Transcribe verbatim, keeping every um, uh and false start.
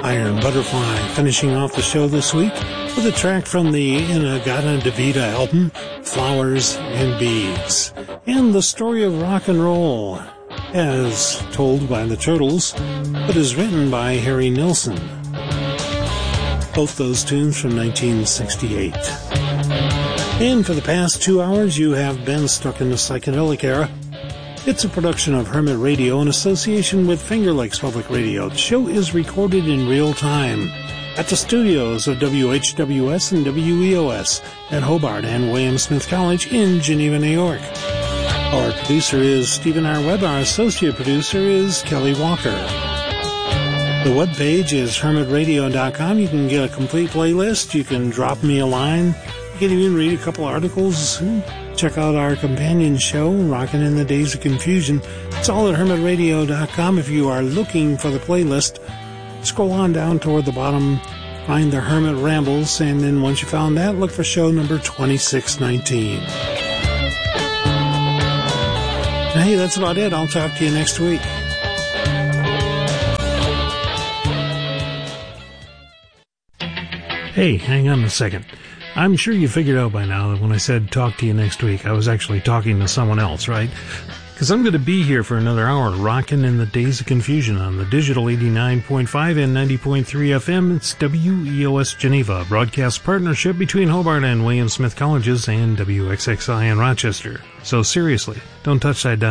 Iron Butterfly, finishing off the show this week with a track from the In-A-Gadda-Da-Vida album, Flowers and Beads, and the story of rock and roll, as told by the Turtles, but is written by Harry Nilsson. Both those tunes from nineteen sixty-eight. And for the past two hours, you have been stuck in the psychedelic era. It's a production of Hermit Radio in association with Finger Lakes Public Radio. The show is recorded in real time at the studios of W H W S and W E O S at Hobart and William Smith College in Geneva, New York. Our producer is Stephen R. Webb. Our associate producer is Kelly Walker. The webpage is hermit radio dot com. You can get a complete playlist. You can drop me a line. You can even read a couple articles. Check out our companion show, Rockin' in the Days of Confusion. It's all at hermit radio dot com. If you are looking for the playlist, scroll on down toward the bottom, find the Hermit Rambles, and then once you found that, look for show number twenty-six nineteen. Now, hey, that's about it. I'll talk to you next week. Hey, hang on a second. I'm sure you figured out by now that when I said talk to you next week, I was actually talking to someone else, right? Because I'm going to be here for another hour, rocking in the Days of Confusion on the digital eighty-nine point five and ninety point three F M. It's W E O S Geneva, a broadcast partnership between Hobart and William Smith Colleges and W X X I in Rochester. So seriously, don't touch that dial.